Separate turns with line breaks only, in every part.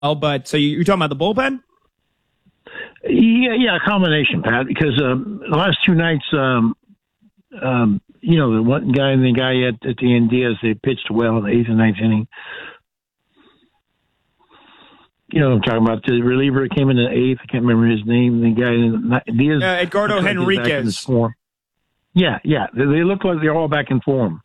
Oh, but so you're talking about the bullpen?
Yeah, a combination, Pat. Because the last two nights, the one guy and the guy at the end, Diaz, they pitched well in the 8th and 9th inning. You know what I'm talking about? The reliever came in the 8th. I can't remember his name. The guy Diaz.
Edgardo Henriquez.
Yeah. They look like they're all back in form.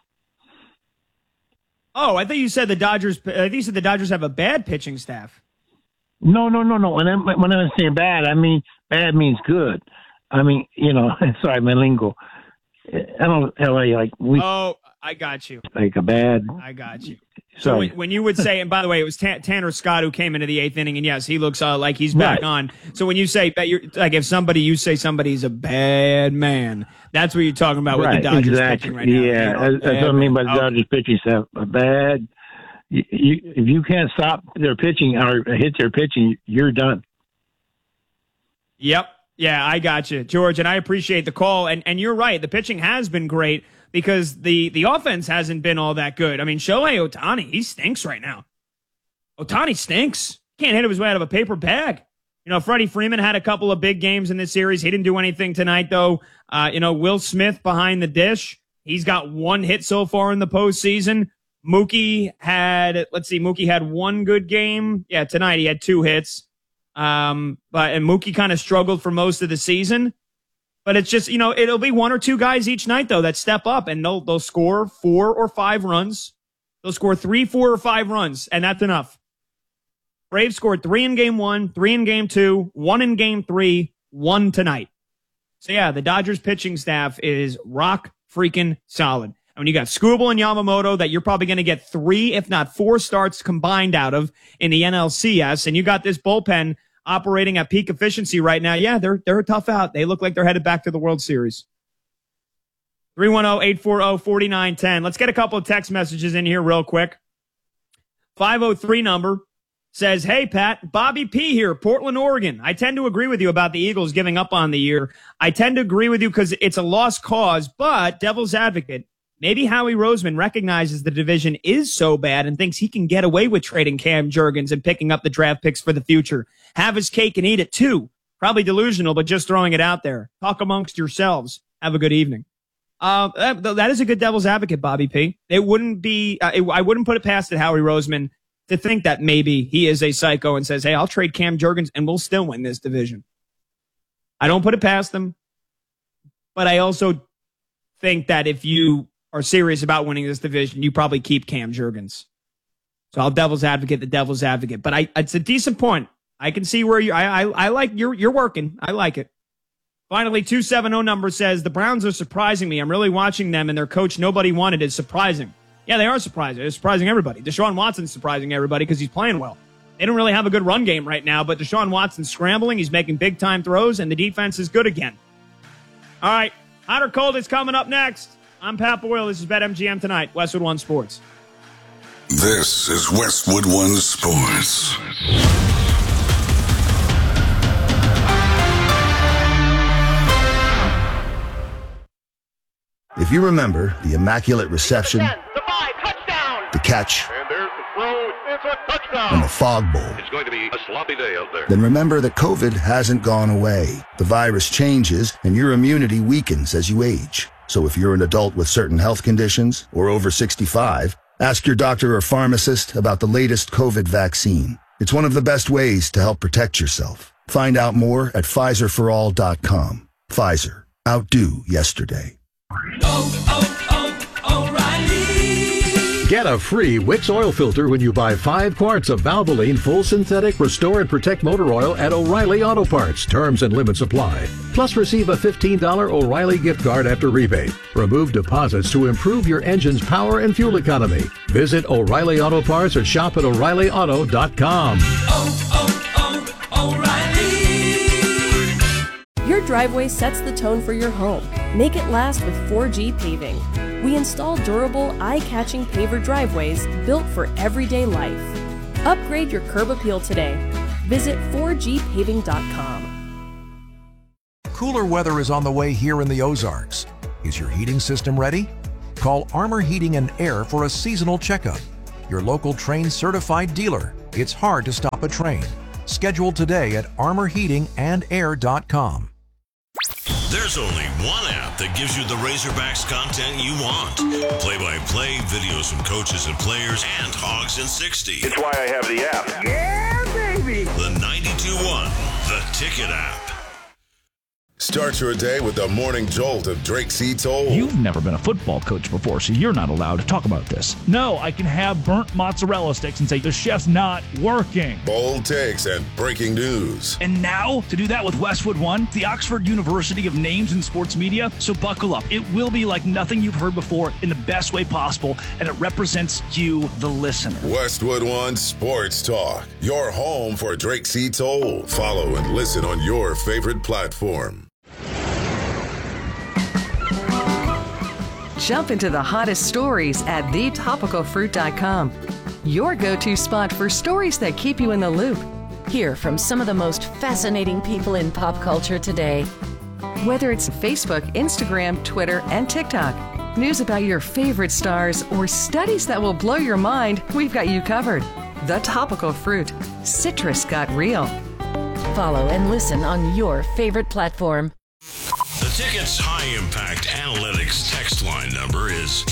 Oh, I thought you said the Dodgers. You said the Dodgers have a bad pitching staff.
No. When I'm saying bad, I mean bad means good. I mean, sorry, my lingo. I don't like we.
Oh, I got you.
Like a bad.
I got you. So when you would say, and by the way, it was Tanner Scott who came into the 8th inning, and yes, he looks like he's back on. So when you say, like if you say somebody's a bad man, that's what you're talking about with the Dodgers pitching right now.
Yeah, that's what I mean by the Dodgers pitching staff. A bad. If you can't stop their pitching or hit their pitching, you're done.
Yep. Yeah, I got you, George, and I appreciate the call. And you're right. The pitching has been great because the offense hasn't been all that good. I mean, Shohei Ohtani, he stinks right now. Ohtani stinks. Can't hit his way out of a paper bag. Freddie Freeman had a couple of big games in this series. He didn't do anything tonight, though. Will Smith behind the dish. He's got one hit so far in the postseason. Mookie had one good game. Yeah, tonight he had 2 hits. And Mookie kind of struggled for most of the season. But it's just, it'll be 1 or 2 guys each night, though, that step up and they'll score 4 or 5 runs. They'll score 3, 4, or 5 runs, and that's enough. Braves scored 3 in game 1, 3 in game 2, 1 in game 3, 1 tonight. So yeah, the Dodgers pitching staff is rock freaking solid. And when you got Skubal and Yamamoto that you're probably going to get 3, if not 4 starts combined out of in the NLCS, and you got this bullpen operating at peak efficiency right now, yeah, they're a tough out. They look like they're headed back to the World Series. 310-840-4910. Let's get a couple of text messages in here real quick. 503 number says, hey, Pat, Bobby P here, Portland, Oregon. I tend to agree with you about the Eagles giving up on the year. I tend to agree with you because it's a lost cause, but devil's advocate, maybe Howie Roseman recognizes the division is so bad and thinks he can get away with trading Cam Jurgens and picking up the draft picks for the future. Have his cake and eat it too. Probably delusional, but just throwing it out there. Talk amongst yourselves. Have a good evening. That is a good devil's advocate, Bobby P. It wouldn't be, I wouldn't put it past Howie Roseman to think that maybe he is a psycho and says, hey, I'll trade Cam Jurgens and we'll still win this division. I don't put it past them, but I also think that if you are serious about winning this division, you probably keep Cam Jurgens. So I'll devil's advocate the devil's advocate, but it's a decent point. I can see where I like you're working. I like it. Finally, 270 number says the Browns are surprising me. I'm really watching them, and their coach nobody wanted is surprising. Yeah, they are surprising. They're surprising everybody. Deshaun Watson's surprising everybody because he's playing well. They don't really have a good run game right now, but Deshaun Watson's scrambling. He's making big-time throws, and the defense is good again. All right, hot or cold is coming up next. I'm Pat Boyle. This is BetMGM Tonight, Westwood One Sports.
This is Westwood One Sports.
If you remember the Immaculate Reception, the catch,
and there's the throw, it's a touchdown,
and the Fog Bowl,
it's going to be a sloppy day out there.
Then remember that COVID hasn't gone away. The virus changes, and your immunity weakens as you age. So if you're an adult with certain health conditions or over 65, ask your doctor or pharmacist about the latest COVID vaccine. It's one of the best ways to help protect yourself. Find out more at PfizerForAll.com. Pfizer. Outdo yesterday.
O'Reilly. Get a free Wix oil filter when you buy 5 quarts of Valvoline Full Synthetic Restore and Protect Motor Oil at O'Reilly Auto Parts. Terms and limits apply. Plus, receive a $15 O'Reilly gift card after rebate. Remove deposits to improve your engine's power and fuel economy. Visit O'Reilly Auto Parts or shop at O'ReillyAuto.com.
Your driveway sets the tone for your home. Make it last with 4G Paving. We install durable, eye-catching paver driveways built for everyday life. Upgrade your curb appeal today. Visit 4gpaving.com.
Cooler weather is on the way here in the Ozarks. Is your heating system ready? Call Armor Heating and Air for a seasonal checkup. your local Trane certified dealer. It's hard to stop a Trane. Schedule today at armorheatingandair.com.
There's only one app that gives you the Razorbacks content you want. Play-by-play, videos from coaches and players, and Hogs in 60.
It's why I have the app.
Yeah, baby! The 92.1, The Ticket app.
Start your day with the morning jolt of Drake C. Toll.
You've never been a football coach before, so you're not allowed to talk about this. No, I can have burnt mozzarella sticks and say the chef's not working.
Bold takes and breaking news.
And now, to do that with Westwood One, the Oxford University of names in sports media, so buckle up. It will be like nothing you've heard before in the best way possible, and it represents you, the listener.
Westwood One Sports Talk, your home for Drake C. Toll. Follow and listen on your favorite platform.
Jump into the hottest stories at thetopicalfruit.com. Your go-to spot for stories that keep you in the loop.
Hear from some of the most fascinating people in pop culture today.
Whether it's Facebook, Instagram, Twitter, and TikTok, news about your favorite stars, or studies that will blow your mind, we've got you covered. The Topical Fruit. Citrus got real.
Follow and listen on your favorite platform.
The Ticket's high-impact analytics text line number is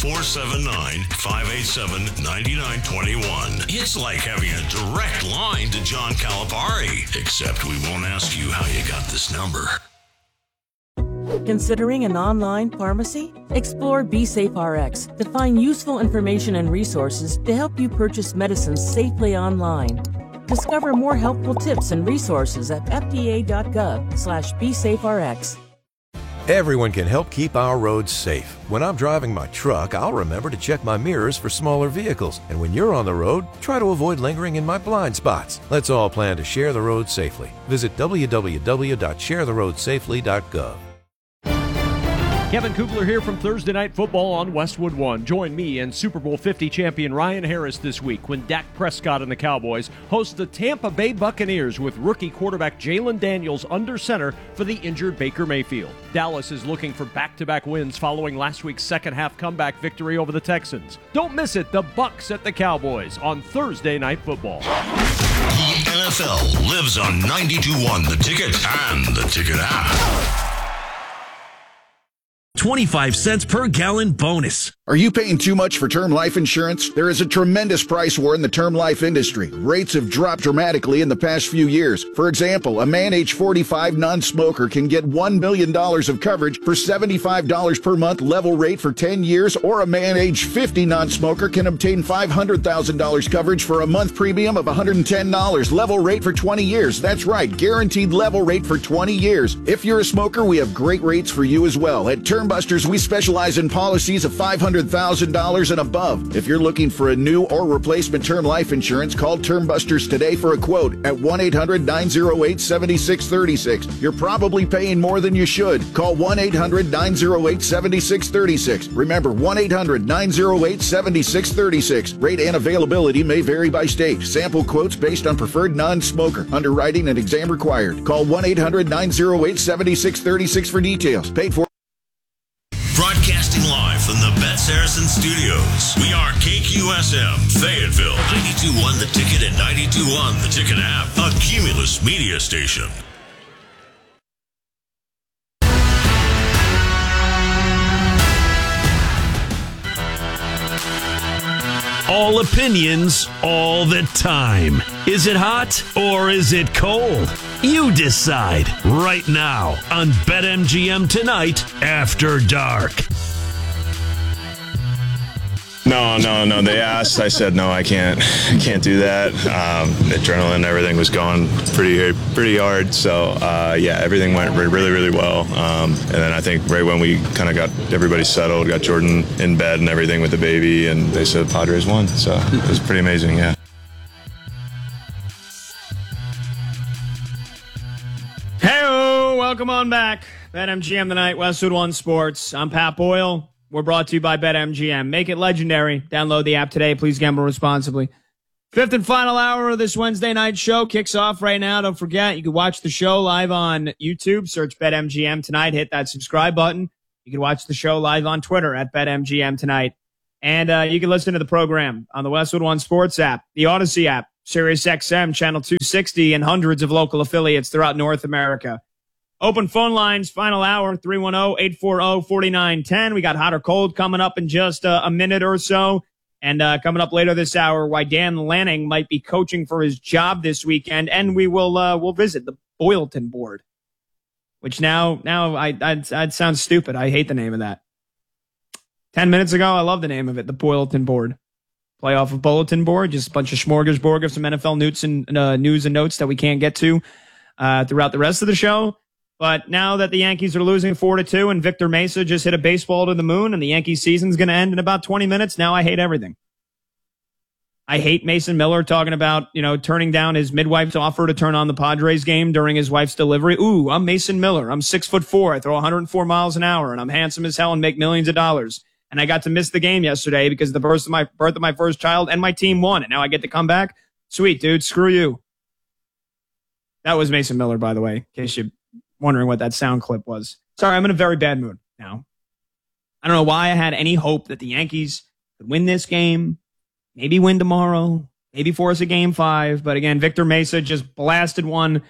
479-587-9921. It's like having a direct line to John Calipari, except we won't ask you how you got this number.
Considering an online pharmacy? Explore BeSafeRx to find useful information and resources to help you purchase medicines safely online. Discover more helpful tips and resources at fda.gov/BeSafeRx.
Everyone can help keep our roads safe. When I'm driving my truck, I'll remember to check my mirrors for smaller vehicles. And when you're on the road, try to avoid lingering in my blind spots. Let's all plan to share the road safely. Visit www.sharetheroadsafely.gov.
Kevin Kugler here from Thursday Night Football on Westwood One. Join me and Super Bowl 50 champion Ryan Harris this week when Dak Prescott and the Cowboys host the Tampa Bay Buccaneers with rookie quarterback Jalen Daniels under center for the injured Baker Mayfield. Dallas is looking for back-to-back wins following last week's second-half comeback victory over the Texans. Don't miss it, the Bucs at the Cowboys on Thursday Night Football.
The NFL lives on 92.1 The Ticket and The Ticket app.
25 cents per gallon bonus.
Are you paying too much for term life insurance? There is a tremendous price war in the term life industry. Rates have dropped dramatically in the past few years. For example, a man age 45 non-smoker can get $1 million of coverage for $75 per month level rate for 10 years, or a man age 50 non-smoker can obtain $500,000 coverage for a month premium of $110 level rate for 20 years. That's right, guaranteed level rate for 20 years. If you're a smoker, we have great rates for you as well. At Term Busters, we specialize in policies of $500,000 and above. If you're looking for a new or replacement term life insurance, call Term Busters today for a quote at 1-800-908-7636. You're probably paying more than you should. Call 1-800-908-7636. Remember, 1-800-908-7636. Rate and availability may vary by state. Sample quotes based on preferred non-smoker. Underwriting and exam required. Call 1-800-908-7636 for details. Paid for.
Broadcasting live from the Bet Saracen Studios. We are KQSM, Fayetteville, 92.1 The Ticket and 92.1 The Ticket app, a Cumulus media station.
All opinions, all the time. Is it hot or is it cold? You decide right now on BetMGM Tonight After Dark.
No. They asked. I said, no, I can't do that. Adrenaline, everything was going pretty hard. So, everything went really, really well. And then I think right when we kind of got everybody settled, got Jordan in bed and everything with the baby, and they said Padres won. So it was pretty amazing, yeah.
Hey-o, welcome on back. BetMGM Tonight, Westwood One Sports. I'm Pat Boyle. We're brought to you by BetMGM. Make it legendary. Download the app today. Please gamble responsibly. Fifth and final hour of this Wednesday night show kicks off right now. Don't forget, you can watch the show live on YouTube. Search BetMGM Tonight. Hit that subscribe button. You can watch the show live on Twitter at BetMGM Tonight. And you can listen to the program on the Westwood One Sports app, the Odyssey app, Sirius XM, Channel 260, and hundreds of local affiliates throughout North America. Open phone lines, final hour, 310-840-4910. We got Hot or Cold coming up in just a minute or so. And coming up later this hour, why Dan Lanning might be coaching for his job this weekend. And we will we'll visit the Boylton board, which now I'd sound stupid. I hate the name of that. 10 minutes ago, I love the name of it, the Boylton board. Play off of bulletin board, just a bunch of smorgasbord of some NFL news and notes that we can't get to throughout the rest of the show. But now that the Yankees are losing 4-2 and Victor Mesa just hit a baseball to the moon and the Yankees season's going to end in about 20 minutes, now I hate everything. I hate Mason Miller talking about, turning down his midwife's offer to turn on the Padres game during his wife's delivery. Ooh, I'm Mason Miller. I'm 6'4". I throw 104 miles an hour and I'm handsome as hell and make millions of dollars. And I got to miss the game yesterday because the birth of my first child and my team won. And now I get to come back. Sweet, dude. Screw you. That was Mason Miller, by the way, in case you're wondering what that sound clip was. Sorry, I'm in a very bad mood now. I don't know why I had any hope that the Yankees could win this game, maybe win tomorrow, maybe force a game 5. But again, Victor Mesa just blasted one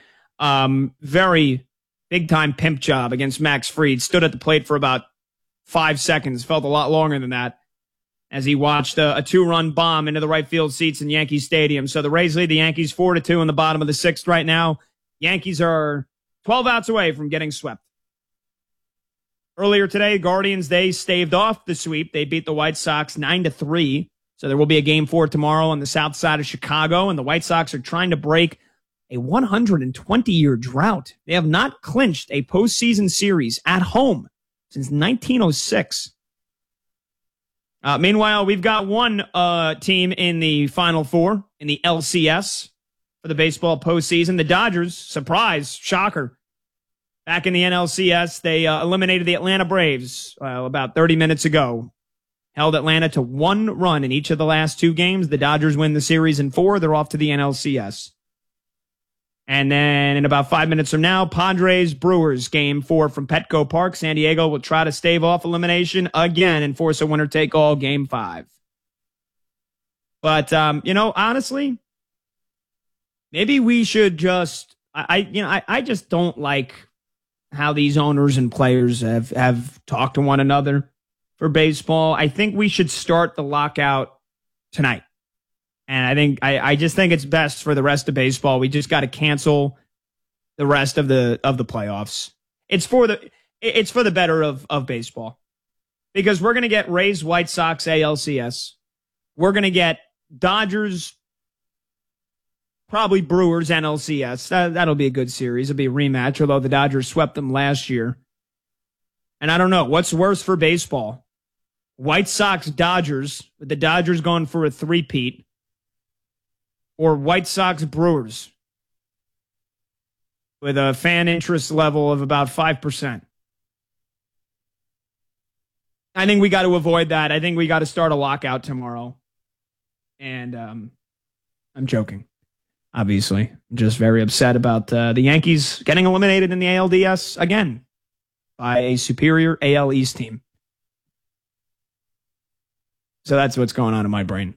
very big-time pimp job against Max Fried. Stood at the plate for about 5 seconds, felt a lot longer than that, as he watched a 2-run bomb into the right field seats in Yankee Stadium. So the Rays lead the Yankees 4-2 in the bottom of the 6th right now. Yankees are 12 outs away from getting swept. Earlier today, Guardians, they staved off the sweep. They beat the White Sox 9-3. So there will be a game 4 tomorrow on the south side of Chicago, and the White Sox are trying to break a 120-year drought. They have not clinched a postseason series at home since 1906. Meanwhile, we've got one team in the Final Four in the LCS for the baseball postseason. The Dodgers, surprise, shocker. Back in the NLCS, they eliminated the Atlanta Braves about 30 minutes ago. Held Atlanta to 1 run in each of the last 2 games. The Dodgers win the series in 4. They're off to the NLCS. And then in about 5 minutes from now, Padres-Brewers, game 4 from Petco Park. San Diego will try to stave off elimination again and force a winner-take-all game 5. But, honestly, maybe we should just, I just don't like how these owners and players have talked to one another for baseball. I think we should start the lockout tonight. And I just think it's best for the rest of baseball. We just got to cancel the rest of the playoffs. It's for the better of baseball, because we're going to get Rays, White Sox, ALCS. We're going to get Dodgers, probably Brewers, NLCS. That'll be a good series. It'll be a rematch, although the Dodgers swept them last year. And I don't know what's worse for baseball: White Sox, Dodgers, with the Dodgers going for a 3-peat. Or White Sox Brewers with a fan interest level of about 5%. I think we got to avoid that. I think we got to start a lockout tomorrow. And I'm joking, obviously. I'm just very upset about the Yankees getting eliminated in the ALDS again by a superior AL East team. So that's what's going on in my brain.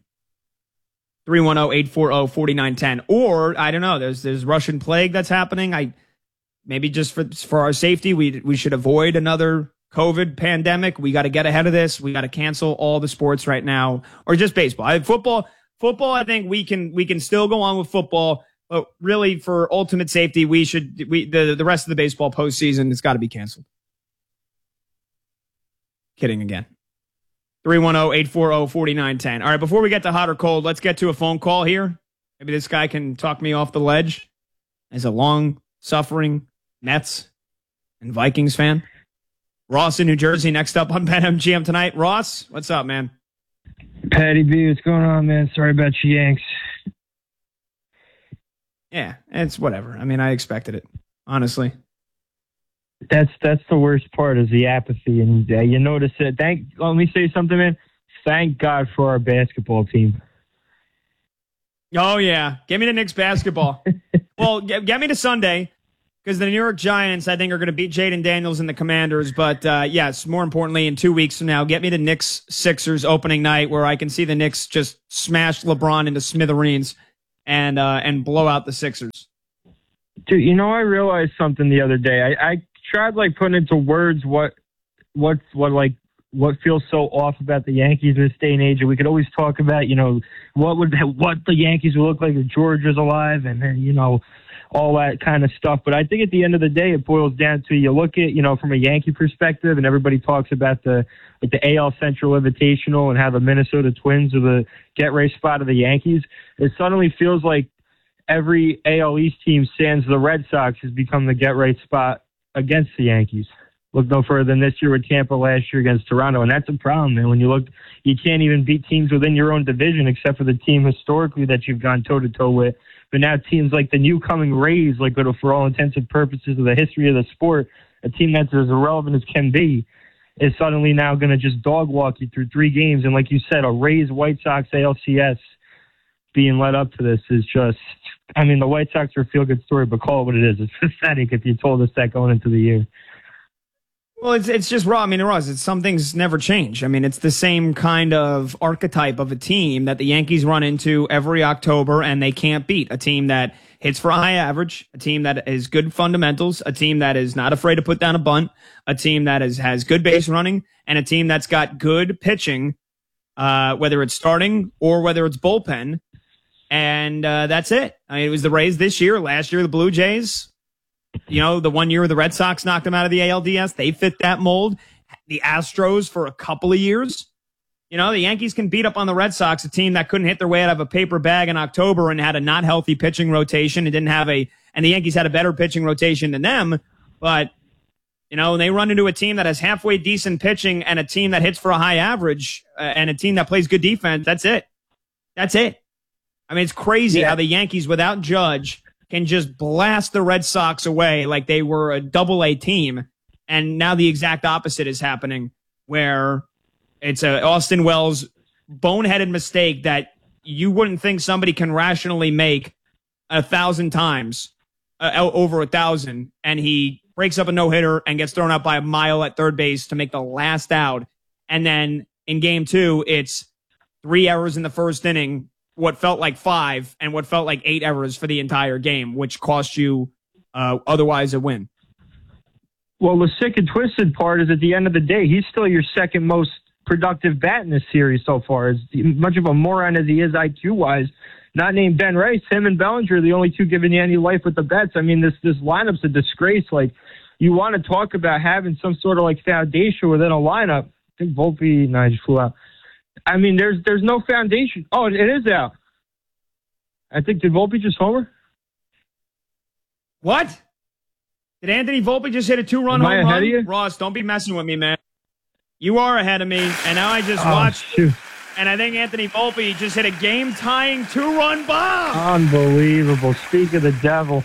310-840-4910. Or, I don't know, there's Russian plague that's happening. Maybe just for our safety, we should avoid another COVID pandemic. We got to get ahead of this. We got to cancel all the sports right now, or just baseball. Football, I think we can still go on with football, but really for ultimate safety, the rest of the baseball postseason, it's got to be canceled. Kidding again. 310-840-4910. All right, before we get to hot or cold, let's get to a phone call here. Maybe this guy can talk me off the ledge as a long-suffering Mets and Vikings fan. Ross in New Jersey next up on BetMGM tonight. Ross, what's up, man?
Patty B, what's going on, man? Sorry about you Yanks.
Yeah, it's whatever. I mean, I expected it, honestly.
That's the worst part, is the apathy, and you notice it. Let me say something, man. Thank God for our basketball team.
Oh yeah, give me the Knicks basketball. Well, get me to Sunday. because the New York Giants, I think, are going to beat Jaden Daniels and the Commanders. But, yes, more importantly, in 2 weeks from now, get me the Knicks-Sixers opening night where I can see the Knicks just smash LeBron into smithereens and blow out the Sixers.
Dude, I realized something the other day. I tried, putting into words what feels so off about the Yankees in this day and age. And we could always talk about, what the Yankees would look like if George was alive and then, all that kind of stuff. But I think at the end of the day, it boils down to you look at, from a Yankee perspective, and everybody talks about the AL Central Invitational and how the Minnesota Twins are the get-right spot of the Yankees. It suddenly feels like every AL East team, sans the Red Sox, has become the get-right spot against the Yankees. Look no further than this year with Tampa, last year against Toronto, and that's a problem, man. When you look, you can't even beat teams within your own division except for the team historically that you've gone toe-to-toe with. But now teams like the new coming Rays, for all intents and purposes of the history of the sport, a team that's as irrelevant as can be, is suddenly now going to just dog walk you through 3 games. And like you said, a Rays, White Sox, ALCS being led up to this is just, the White Sox are a feel-good story, but call it what it is. It's pathetic if you told us that going into the year.
Well, it's just raw. Ross, some things never change. It's the same kind of archetype of a team that the Yankees run into every October, and they can't beat. A team that hits for a high average, a team that is good fundamentals, a team that is not afraid to put down a bunt, a team that has good base running, and a team that's got good pitching, whether it's starting or whether it's bullpen. And that's it. It was the Rays this year. Last year, the Blue Jays. The 1 year the Red Sox knocked them out of the ALDS, they fit that mold. The Astros for a couple of years. The Yankees can beat up on the Red Sox, a team that couldn't hit their way out of a paper bag in October and had a not healthy pitching rotation and and the Yankees had a better pitching rotation than them. But, they run into a team that has halfway decent pitching and a team that hits for a high average and a team that plays good defense. That's it. It's crazy how the Yankees without Judge can just blast the Red Sox away like they were a Double-A team. And now the exact opposite is happening, where it's a Austin Wells boneheaded mistake that you wouldn't think somebody can rationally make 1,000 times, over 1,000, and he breaks up a no-hitter and gets thrown out by a mile at third base to make the last out. And then in game 2, it's 3 errors in the first inning, what felt like 5 and what felt like 8 errors for the entire game, which cost you otherwise a win.
Well, the sick and twisted part is at the end of the day, he's still your second most productive bat in this series so far. As much of a moron as he is IQ-wise, not named Ben Rice, him and Bellinger are the only two giving you any life with the bats. This lineup's a disgrace. You want to talk about having some sort of foundation within a lineup. I think Volpe, no, he just flew out. There's no foundation. Oh, it is out. I think, did Volpe just homer?
What? Did Anthony Volpe just hit a 2-run home run? Of you? Ross, don't be messing with me, man. You are ahead of me, and now I just watched, and I think Anthony Volpe just hit a game-tying 2-run bomb.
Unbelievable. Speak of the devil.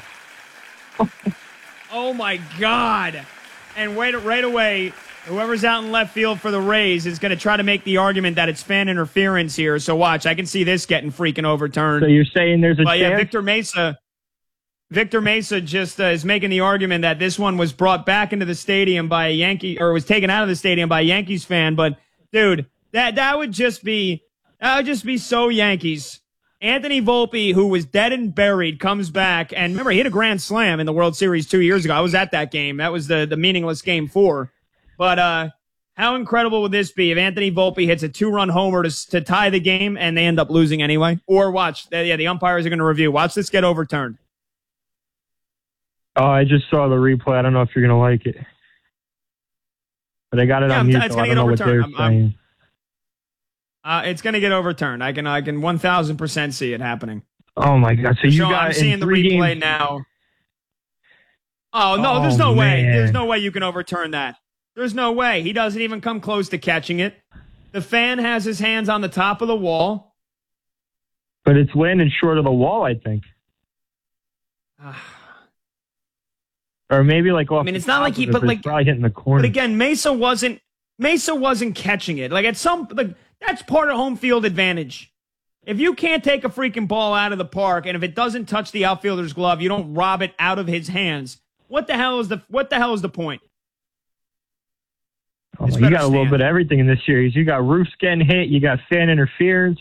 Oh, my God. And right away, whoever's out in left field for the Rays is going to try to make the argument that it's fan interference here. So watch, I can see this getting freaking overturned.
So you're saying there's a chance?
Yeah, Victor Mesa just is making the argument that this one was brought back into the stadium by a Yankee, or was taken out of the stadium by a Yankees fan. But dude, that would just be so Yankees. Anthony Volpe, who was dead and buried, comes back, and remember, he hit a grand slam in the World Series 2 years ago. I was at that game. That was the meaningless game 4. But how incredible would this be if Anthony Volpe hits a 2-run homer to tie the game and they end up losing anyway? Or watch, the umpires are going to review. Watch this get overturned.
Oh, I just saw the replay. I don't know if you're going to like it. But I got it on mute, so I don't know what they're saying.
It's going to get overturned. I can 1,000% see it happening.
Oh, my God. So I'm
seeing the replay
games
now. Oh, no, there's no way. There's no way you can overturn that. There's no way. He doesn't even come close to catching it. The fan has his hands on the top of the wall.
But it's landing short of the wall, I think. Or maybe off.
It's not like he, but
probably hitting the corner.
But again, Mesa wasn't catching it. That's part of home field advantage. If you can't take a freaking ball out of the park, and if it doesn't touch the outfielder's glove, you don't rob it out of his hands. What the hell is the point?
Oh, you got a little bit of everything in this series. You got roofs getting hit. You got fan interference.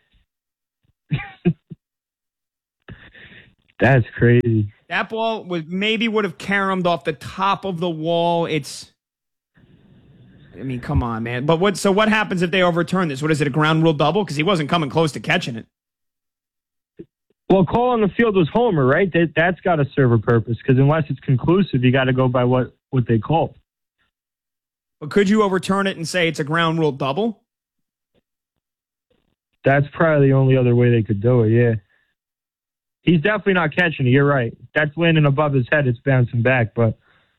That's crazy.
That ball would have caromed off the top of the wall. Come on, man. But what happens if they overturn this? What is it, a ground rule double? Because he wasn't coming close to catching it.
Well, call on the field was homer, right? That's got to serve a purpose, because unless it's conclusive, you got to go by what they called.
But could you overturn it and say it's a ground rule double?
That's probably the only other way they could do it, yeah. He's definitely not catching it, you're right. That's landing above his head, it's bouncing back, but...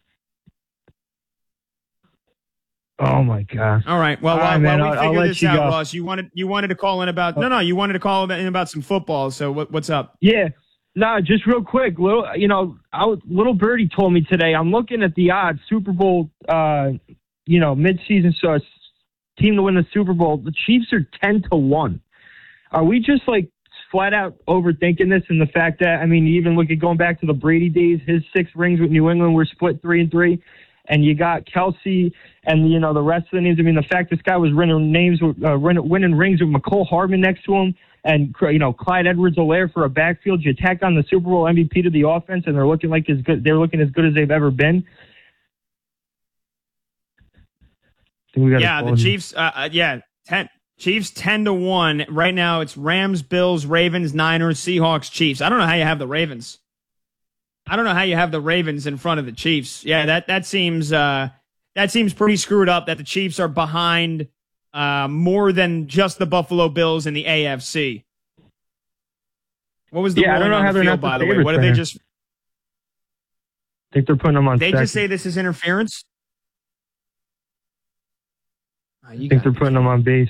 Oh, my God.
All right, well, while we figure this out, Ross, you wanted to call in about... No, you wanted to call in about some football, so what's up?
Yeah. No, just real quick. Little Birdie told me today, I'm looking at the odds, Super Bowl... mid-season, so team to win the Super Bowl, the Chiefs are 10-1. Are we just flat out overthinking this, and the fact that, even look at going back to the Brady days, his 6 rings with New England were split 3-3, and you got Kelsey and, the rest of the names. The fact this guy was winning rings with McCole Hardman next to him, and, Clyde Edwards-Helaire for a backfield. You tack on the Super Bowl MVP to the offense, and they're looking as good as they've ever been.
The Chiefs, 10. Chiefs 10-1. Right now it's Rams, Bills, Ravens, Niners, Seahawks, Chiefs. I don't know how you have the Ravens. In front of the Chiefs. Yeah, that seems pretty screwed up that the Chiefs are behind more than just the Buffalo Bills in the AFC. What was the ruling on the field, by the way? What did they just...
I think they're putting them on
They
second.
Just say this is interference?
I think they're putting them on base.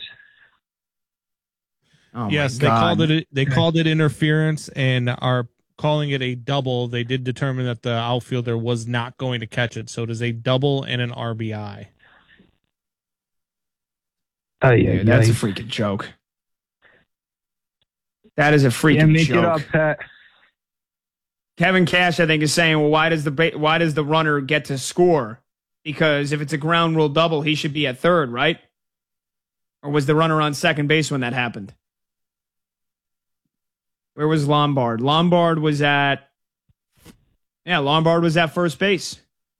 Oh
yes,
my God.
they called it interference and are calling it a double. They did determine that the outfielder was not going to catch it, so it is a double and an RBI.
Oh yeah,
dude, that's a freaking joke. That is a freaking
make
joke.
It up, Pat.
Kevin Cash, I think, is saying, well, why does the runner get to score? Because if it's a ground rule double, he should be at third, right? Or was the runner on second base when that happened? Where was Lombard? Lombard was at first base.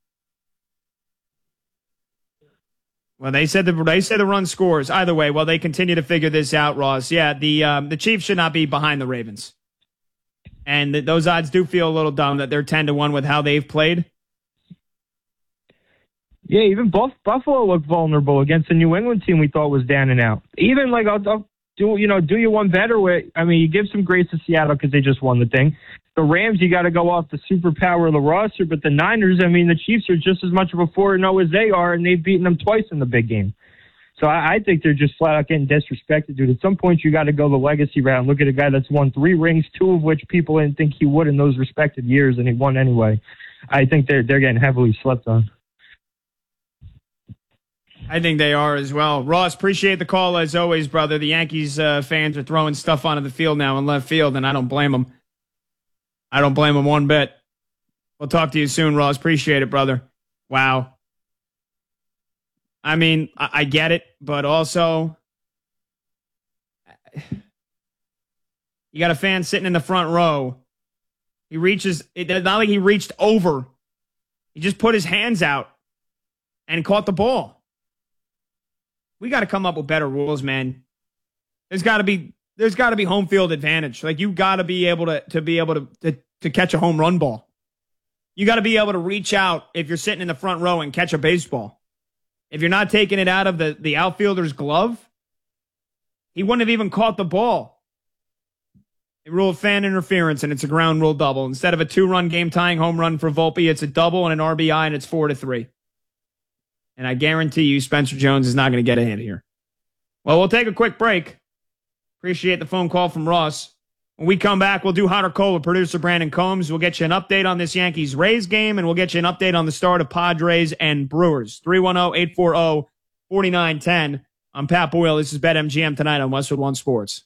Well, they said the run scores. Either way, well, they continue to figure this out, Ross. Yeah, the Chiefs should not be behind the Ravens. And those odds do feel a little dumb that they're 10-1 with how they've played.
Yeah, even Buffalo looked vulnerable against the New England team we thought was down and out. Even I'll do you one better with. You give some grace to Seattle because they just won the thing. The Rams, you got to go off the superpower of the roster, but the Niners, the Chiefs are just as much of a 4-0 as they are, and they've beaten them twice in the big game. So I think they're just flat out getting disrespected, dude. At some point, you got to go the legacy route and look at a guy that's won 3 rings, 2 of which people didn't think he would in those respective years, and he won anyway. I think they're getting heavily slept on.
I think they are as well. Ross, appreciate the call as always, brother. The Yankees fans are throwing stuff onto the field now in left field, and I don't blame them. I don't blame them one bit. We'll talk to you soon, Ross. Appreciate it, brother. Wow. I get it, but also you got a fan sitting in the front row. It's not like he reached over. He just put his hands out and caught the ball. We got to come up with better rules, man. There's got to be home field advantage. Like, you got to be able to catch a home run ball. You got to be able to reach out if you're sitting in the front row and catch a baseball. If you're not taking it out of the outfielder's glove, he wouldn't have even caught the ball. They ruled fan interference, and it's a ground rule double. Instead of a 2-run game-tying home run for Volpe, it's a double and an RBI, and it's 4-3. And I guarantee you Spencer Jones is not going to get a hit here. Well, we'll take a quick break. Appreciate the phone call from Ross. When we come back, we'll do hot or cold with producer Brandon Combs. We'll get you an update on this Yankees-Rays game, and we'll get you an update on the start of Padres and Brewers. 310-840-4910. I'm Pat Boyle. This is BetMGM tonight on Westwood One Sports.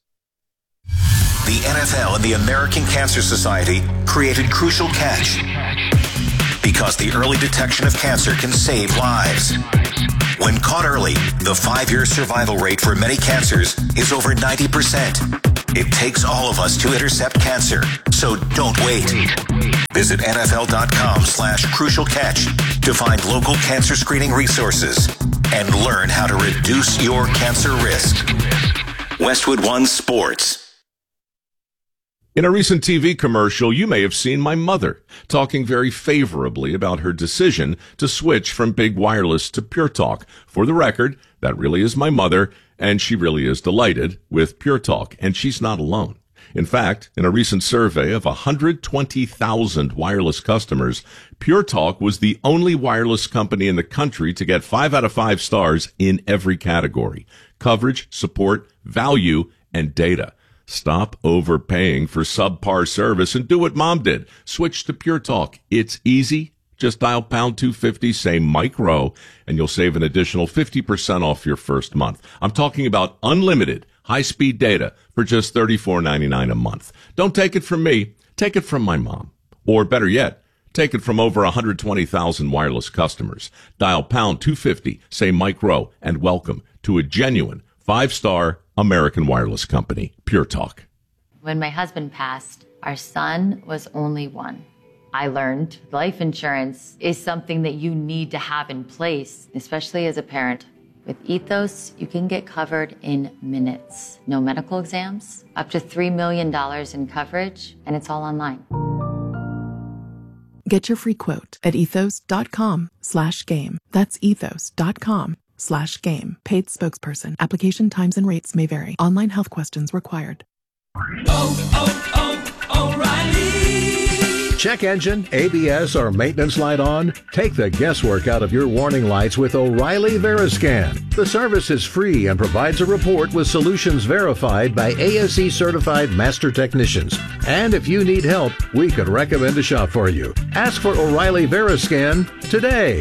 The NFL and the American Cancer Society created Crucial Catch. because the early detection of cancer can save lives. When caught early, the 5-year survival rate for many cancers is over 90%. It takes all of us to intercept cancer, so don't wait. Visit NFL.com/crucial catch to find local cancer screening resources and learn how to reduce your cancer risk. Westwood One Sports.
In a recent TV commercial, you may have seen my mother talking very favorably about her decision to switch from big wireless to Pure Talk. For the record, that really is my mother, and she really is delighted with Pure Talk, and she's not alone. In fact, in a recent survey of 120,000 wireless customers, Pure Talk was the only wireless company in the country to get 5 out of 5 stars in every category: coverage, support, value, and data. Stop overpaying for subpar service and do what Mom did. Switch to Pure Talk. It's easy. Just dial pound 250, say Mike Rowe, and you'll save an additional 50% off your first month. I'm talking about unlimited high-speed data for just $34.99 a month. Don't take it from me. Take it from my mom. Or better yet, take it from over 120,000 wireless customers. Dial pound 250, say Mike Rowe, and welcome to a genuine 5-star American wireless company, Pure Talk.
When my husband passed, our son was only 1. I learned life insurance is something that you need to have in place, especially as a parent. With Ethos, you can get covered in minutes. No medical exams, up to $3 million in coverage, and it's all online.
Get your free quote at ethos.com/game. That's ethos.com/game. Paid spokesperson. Application times and rates may vary. Online health questions required.
O'Reilly. Check engine, ABS, or maintenance light on? Take the guesswork out of your warning lights with O'Reilly Veriscan. The service is free and provides a report with solutions verified by ASE certified master technicians. And if you need help, we could recommend a shop for you. Ask for O'Reilly Veriscan today.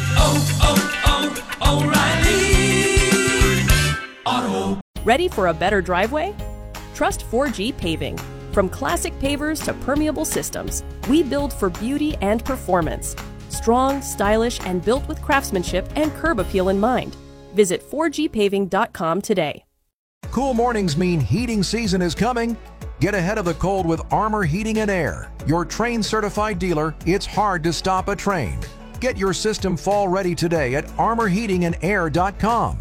O'Reilly Auto. Ready for a better driveway? Trust 4G Paving. From classic pavers to permeable systems, we build for beauty and performance. Strong, stylish, and built with craftsmanship and curb appeal in mind. Visit 4gpaving.com today.
Cool mornings mean heating season is coming. Get ahead of the cold with Armor Heating and Air. Your Train certified dealer, it's hard to stop a train. Get your system fall ready today at armorheatingandair.com.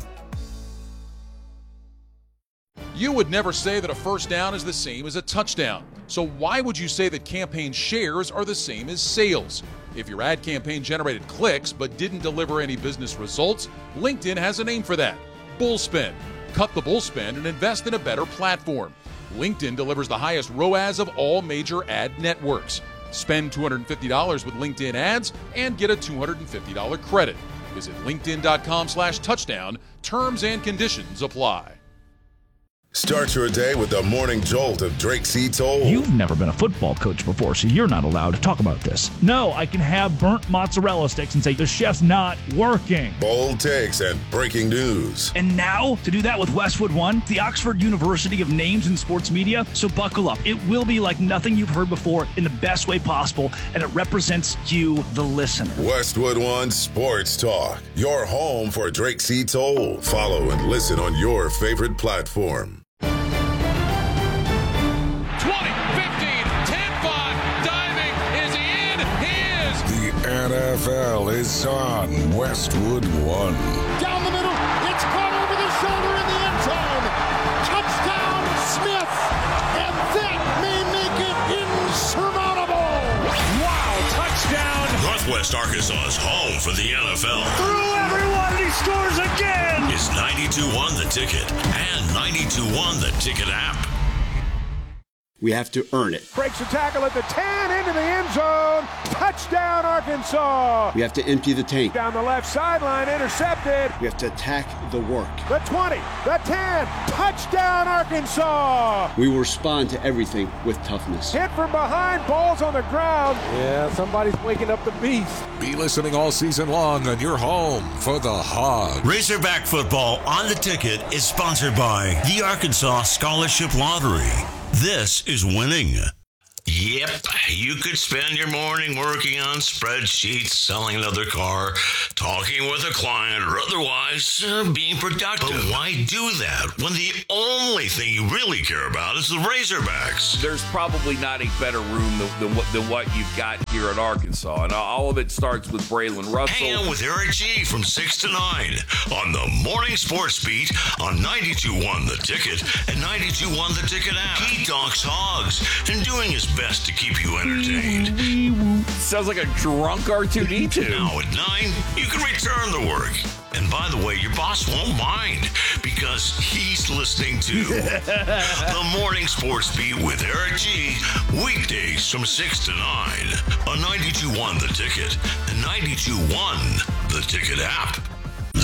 You would never say that a first down is the same as a touchdown. So why would you say that campaign shares are the same as sales? If your ad campaign generated clicks but didn't deliver any business results, LinkedIn has a name for that: bullspend. Cut the bullspend and invest in a better platform. LinkedIn delivers the highest ROAS of all major ad networks. Spend $250 with LinkedIn ads and get a $250 credit. Visit linkedin.com/touchdown. Terms and conditions apply.
Start your day with the morning jolt of Drake C. Toll.
You've never been a football coach before, so you're not allowed to talk about this. No, I can have burnt mozzarella sticks and say the chef's not working.
Bold takes and breaking news.
And now, to do that with Westwood One, the Oxford University of Names in Sports Media, so buckle up. It will be like nothing you've heard before in the best way possible, and it represents you, the listener.
Westwood One Sports Talk, your home for Drake C. Toll. Follow and listen on your favorite platform.
20, 15, 10-5, diving, is he in? He is!
The NFL is on Westwood One.
Down the middle, it's caught over the shoulder in the end zone. Touchdown, Smith, and that may make it insurmountable.
Wow, touchdown! Northwest Arkansas's home for the NFL.
Through everyone, and he scores again!
Is 92.1 The Ticket and 92.1 The Ticket app.
We have to earn it.
Breaks a tackle at the 10, into the end zone. Touchdown, Arkansas.
We have to empty the tank.
Down the left sideline, intercepted.
We have to attack the work.
The 20, the 10, touchdown, Arkansas.
We will respond to everything with toughness.
Hit from behind, balls on the ground. Yeah, somebody's waking up the beast.
Be listening all season long on your home for the Hogs.
Razorback football on The Ticket is sponsored by the Arkansas Scholarship Lottery. This is winning. Yep, you could spend your morning working on spreadsheets, selling another car, talking with a client, or otherwise being productive. But why do that when the only thing you really care about is the Razorbacks?
There's probably not a better room than what you've got here at Arkansas, and all of it starts with Braylon Russell.
Hang out with Eric G from 6 to 9 on the Morning Sports Beat on 92.1 The Ticket and 92.1 The Ticket app. He talks hogs and doing his best to keep you entertained.
Sounds like a drunk R2-D2.
Now at 9, you can return to work. And by the way, your boss won't mind because he's listening to the Morning Sports Beat with Eric G. Weekdays from 6 to 9 on 92.1 The Ticket and 92.1 The Ticket app.